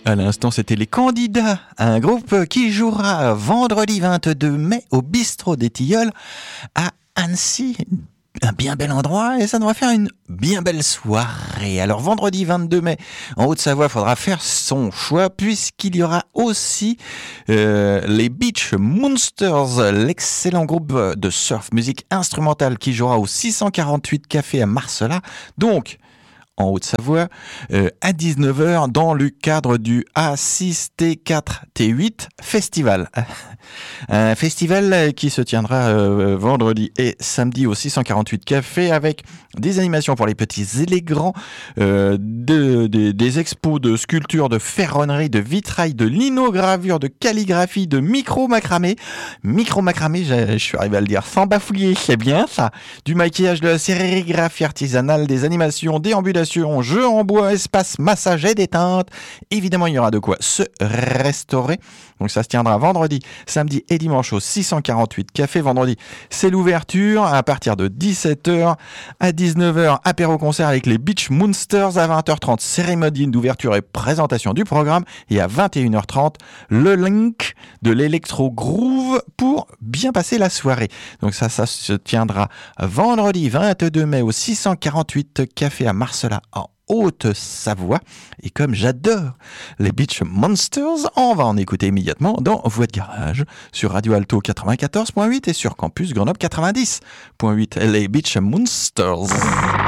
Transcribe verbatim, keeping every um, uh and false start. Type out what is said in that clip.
À l'instant, c'était les Candidats, un groupe qui jouera vendredi vingt-deux mai au Bistrot des Tilleuls à Annecy. Un bien bel endroit et ça devrait faire une bien belle soirée. Alors vendredi vingt-deux mai en Haute-Savoie, il faudra faire son choix puisqu'il y aura aussi euh, les Beach Monsters, l'excellent groupe de surf musique instrumentale qui jouera au six cent quarante-huit Café à Marcella. Donc en Haute-Savoie, euh, à dix-neuf heures, dans le cadre du A six T quatre T huit Festival. Un festival qui se tiendra euh, vendredi et samedi au six cent quarante-huit Café avec des animations pour les petits et les grands, euh, de, de, des expos de sculpture, de ferronnerie, de vitrail, de linogravure, de calligraphie, de micro-macramé. Micro-macramé, je, je suis arrivé à le dire sans bafouiller, c'est bien ça. Du maquillage, de la sérigraphie artisanale, des animations, déambulations, jeux en bois, espace, massage et détente. Évidemment, il y aura de quoi se restaurer. Donc ça se tiendra vendredi, samedi et dimanche au six cent quarante-huit Café. Vendredi, c'est l'ouverture à partir de dix-sept heures. À dix-neuf heures, apéro-concert avec les Beach Monsters. À vingt heures trente, cérémonie d'ouverture et présentation du programme. Et à vingt et une heures trente, le link de l'électro groove pour bien passer la soirée. Donc ça, ça se tiendra vendredi vingt-deux mai au six cent quarante-huit Café à Marcella en Haute-Savoie. Et comme j'adore les Beach Monsters, on va en écouter immédiatement dans Voix de Garage sur Radio Alto quatre-vingt-quatorze point huit et sur Campus Grenoble quatre-vingt-dix point huit. Les Beach Monsters.